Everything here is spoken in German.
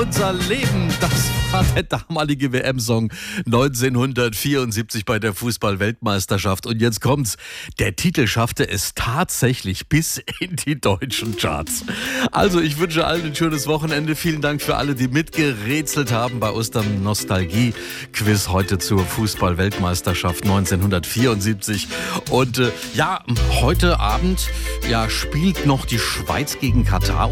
unser Leben. Das war der damalige WM-Song 1974 bei der Fußball-Weltmeisterschaft. Und jetzt kommt's. Der Titel schaffte es tatsächlich bis in die deutschen Charts. Also ich wünsche allen ein schönes Wochenende. Vielen Dank für alle, die mitgerätselt haben bei unserem Nostalgie-Quiz heute zur Fußball-Weltmeisterschaft 1974. Und heute Abend spielt noch die Schweiz gegen Katar.